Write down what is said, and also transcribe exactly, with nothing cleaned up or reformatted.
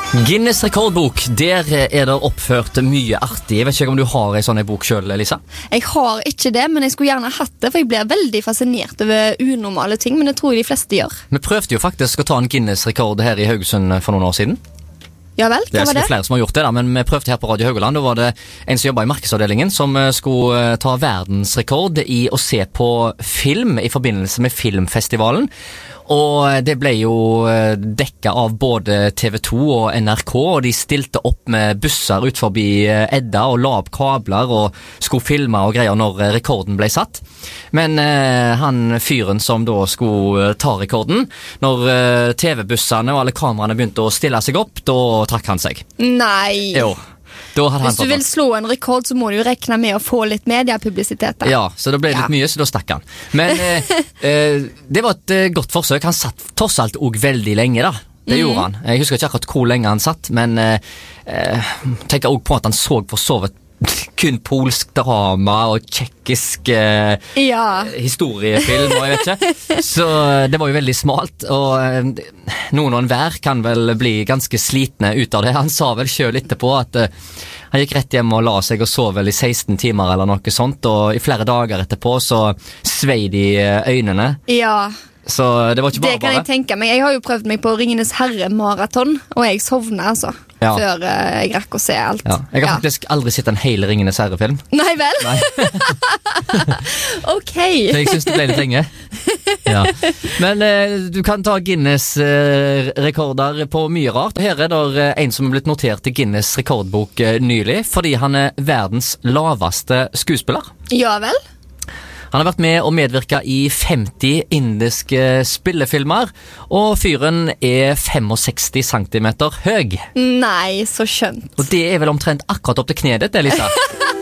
Guinness rekordbok, der er det oppført mye artig. Jeg vet ikke om du har en sånn bok selv, Lisa? Jeg har ikke det, men jeg skulle gjerne hatt det, for jeg blir veldig fascinert over unormale ting, men det tror jeg de fleste gjør. Vi prøvde jo faktisk å ta en Guinness-rekord her i Haugesund for noen år siden. Ja vel, Det hva er var det? flere som har gjort det da, men vi prøvde her på Radio Haugaland. Da var det en som jobbet i markedsavdelingen som skulle ta verdensrekord i å se på film i forbindelse med filmfestivalen. Og det ble jo dekket av både T V to og N R K, og de stilte opp med busser ut forbi Edda og la opp kabler og skulle filme og greier når rekorden ble satt. Men eh, han fyren som da skulle ta rekorden, når eh, T V-bussene og alle kameraene begynte å stille seg opp, da trakk han seg. Nei. Jo. Da hadde han Hvis du tatt vil slå en rekord, så må du jo rekne med å få litt mediepublisitet. da. Ja, så det ble litt Ja. mye, så da stakk han. Men eh, eh, det var et eh, godt forsøk. Han satt tross alt også veldig lenge da. Det Mhm. gjorde han. Jeg husker ikke akkurat hvor lenge han satt, men eh, eh, tenker også på at han så for så vidt kun polsk drama og tjekkisk eh, Ja. historiefilm, og jeg vet ikke. Så det var jo veldig smalt, og eh, noen og en hver kan vel bli ganske slitne ut av det. Han sa vel selv etterpå at eh, han gikk rett hjem og la seg og sov vel i seksten timer eller noe sånt, og i flere dager etterpå så svei de øynene. Ja, Så det var ikke bare det kan jeg bare. tenke meg. Jeg har jo prøvd meg på Ringenes herre-maraton, og jeg sovna altså, Ja. før eh, jeg rakk å se alt. Ja. Jeg har faktisk aldri sett en hel Ringenes herre-film, Nei vel? Nei. Ok. så jeg synes det ble litt lenge. Ja. Men eh, du kan ta Guinness-rekorder på mye rart. Her er det en som er blitt notert i Guinness rekordbok eh, nylig, fordi han er verdens laveste skuespiller. Ja vel? Han har vært med og medvirket i femti indiske spillefilmer, og fyren er sekstifem centimeter høy. Nei, så skjønt. Og det er vel omtrent akkurat opp til kneet ditt, Elisa?